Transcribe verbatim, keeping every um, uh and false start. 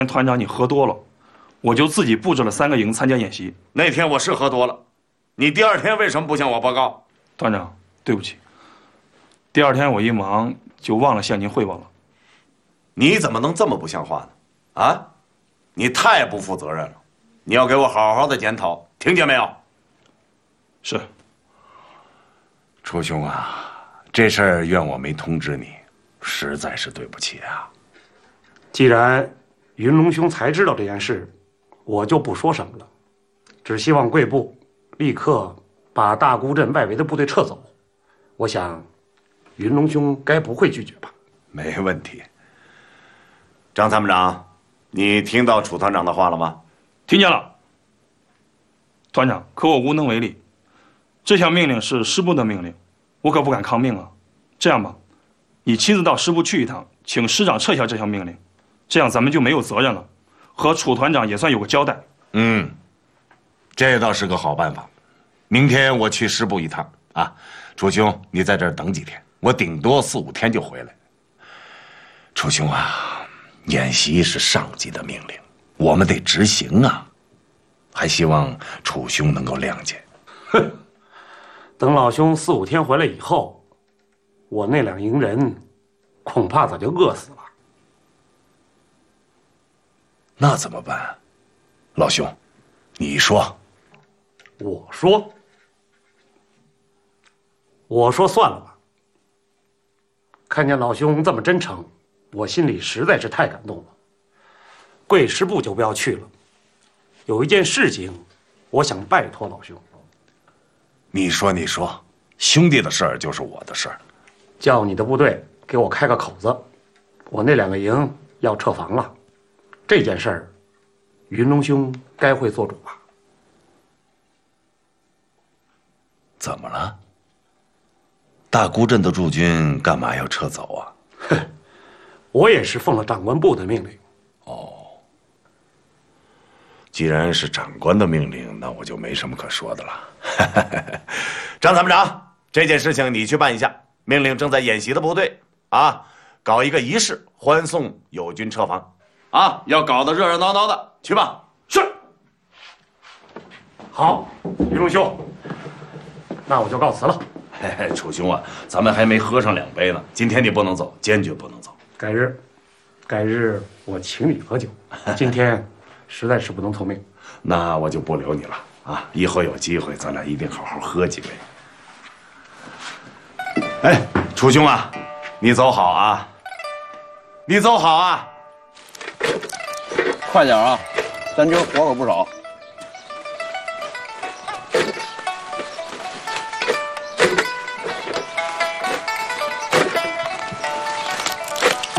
团长你喝多了，我就自己布置了三个营参加演习。 那天我是喝多了，你第二天为什么不向我报告？ 团长，对不起，第二天我一忙就忘了向您汇报了。 你怎么能这么不像话呢？啊，你太不负责任了！你要给我好好的检讨，听见没有？ 是。 楚兄啊，这事儿怨我没通知你，实在是对不起啊。 既然云龙兄才知道这件事，我就不说什么了，只希望贵部立刻把大沽镇外围的部队撤走。我想，云龙兄该不会拒绝吧？ 没问题。张参谋长，你听到楚团长的话了吗？ 听见了。团长，可我无能为力。这项命令是师部的命令，我可不敢抗命啊。这样吧，你亲自到师部去一趟，请师长撤下这项命令，这样咱们就没有责任了，和楚团长也算有个交代。 嗯，这倒是个好办法。明天我去师部一趟啊，楚兄，你在这儿等几天，我顶多四五天就回来。楚兄啊，演习是上级的命令，我们得执行啊，还希望楚兄能够谅解。 哼，等老兄四五天回来以后，我那两营人恐怕早就饿死了。 那怎么办？老兄，你说。 我说。我说算了吧。看见老兄这么真诚，我心里实在是太感动了。贵师部就不要去了，有一件事情，我想拜托老兄。 你说，你说，兄弟的事儿就是我的事儿。 叫你的部队给我开个口子，我那两个营要撤防了。这件事儿，云龙兄该会做主吧？ 怎么了？大沽镇的驻军干嘛要撤走啊？ 哼，我也是奉了长官部的命令。 哦，既然是长官的命令，那我就没什么可说的了。张参谋长，这件事情你去办一下，命令正在演习的部队啊，搞一个仪式欢送友军撤防，啊，要搞得热热闹闹的，去吧。 是。好，云龙兄，那我就告辞了。 嘿嘿，楚兄啊，咱们还没喝上两杯呢，今天你不能走，坚决不能走。 改日，改日我请你喝酒。今天实在是不能凑命。 那我就不留你了啊！以后有机会，咱俩一定好好喝几杯。哎，楚兄啊，你走好啊！你走好啊！ 快点啊，咱今儿活可不少。